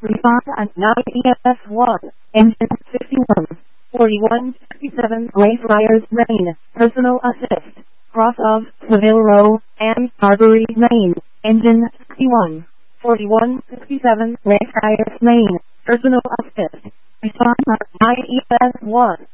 Respond on 9ES1, engine 61, 41, 67, Greyfriars Lane, personal assist, cross of Savile Row, and Carberry Lane, engine 61, 41, 67, Greyfriars Lane, personal assist. Respond on 9ES1.